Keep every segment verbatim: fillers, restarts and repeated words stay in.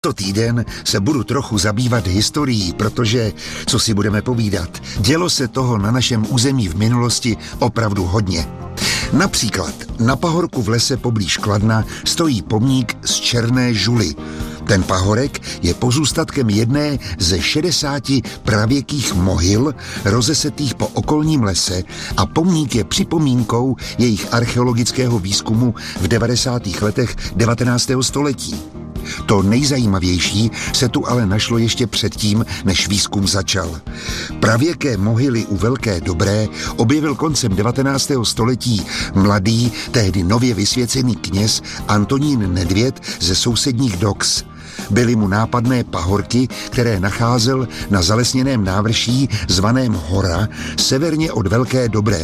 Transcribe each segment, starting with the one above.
To týden se budu trochu zabývat historií, protože, co si budeme povídat, dělo se toho na našem území v minulosti opravdu hodně. Například na pahorku v lese poblíž Kladna stojí pomník z černé žuly. Ten pahorek je pozůstatkem jedné ze šedesáti pravěkých mohyl rozesetých po okolním lese a pomník je připomínkou jejich archeologického výzkumu v devadesátých letech devatenáctého století. To nejzajímavější se tu ale našlo ještě předtím, než výzkum začal. Pravěké mohyly u Velké Dobré objevil koncem devatenáctého století mladý, tehdy nově vysvěcený kněz Antonín Nedvěd ze sousedních Doks. Byly mu nápadné pahorky, které nacházel na zalesněném návrší zvaném Hora, severně od Velké Dobré.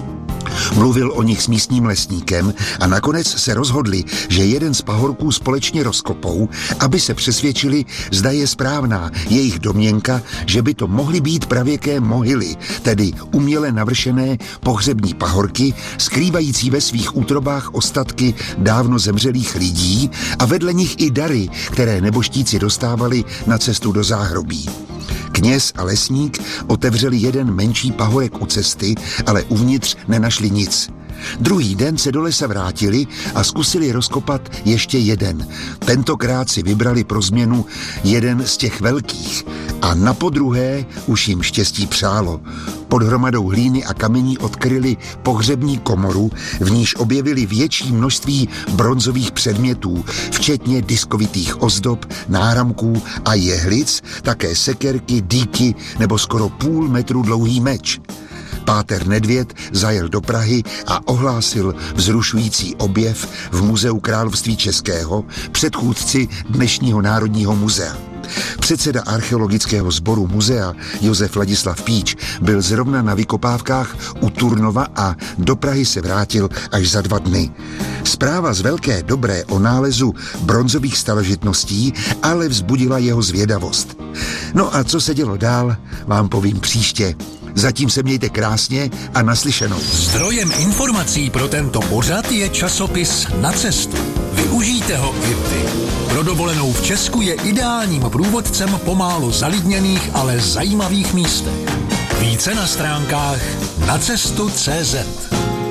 Mluvil o nich s místním lesníkem a nakonec se rozhodli, že jeden z pahorků společně rozkopou, aby se přesvědčili, zda je správná jejich domněnka, že by to mohly být pravěké mohyly, tedy uměle navršené pohřební pahorky, skrývající ve svých útrobách ostatky dávno zemřelých lidí a vedle nich i dary, které nebožtíci dostávali na cestu do záhrobí. Kněz a lesník otevřeli jeden menší pahorek u cesty, ale uvnitř nenašli nic. Druhý den se do lesa vrátili a zkusili rozkopat ještě jeden. Tentokrát si vybrali pro změnu jeden z těch velkých a napodruhé už jim štěstí přálo. Pod hromadou hlíny a kamení odkryli pohřební komoru, v níž objevili větší množství bronzových předmětů, včetně diskovitých ozdob, náramků a jehlic, také sekerky, dýky nebo skoro půl metru dlouhý meč. Páter Nedvěd zajel do Prahy a ohlásil vzrušující objev v Muzeu království českého, předchůdci dnešního Národního muzea. Předseda archeologického sboru muzea Josef Ladislav Píč byl zrovna na vykopávkách u Turnova a do Prahy se vrátil až za dva dny. Zpráva z Velké Dobré o nálezu bronzových starožitností ale vzbudila jeho zvědavost. No a co se dělo dál, vám povím příště. Zatím se mějte krásně a naslyšenou. Zdrojem informací pro tento pořad je časopis Na cestu. Využijte ho i vy. Pro dovolenou v Česku je ideálním průvodcem po málo zalidněných, ale zajímavých místech. Více na stránkách nacestu tečka cé zet.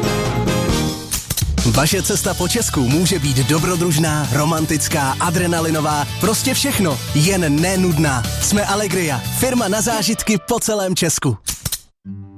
Vaše cesta po Česku může být dobrodružná, romantická, adrenalinová, prostě všechno, jen nenudná. Jsme Allegria, firma na zážitky po celém Česku.